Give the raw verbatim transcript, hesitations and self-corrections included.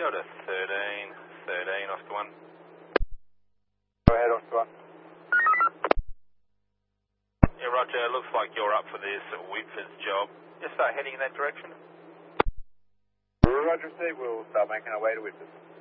Delta thirteen, thirteen, Oscar one. Go ahead, Oscar one. Yeah, Roger, it looks like you're up for this Whitford's job. Just start heading in that direction. Roger, Steve, we'll start making our way to Whitford.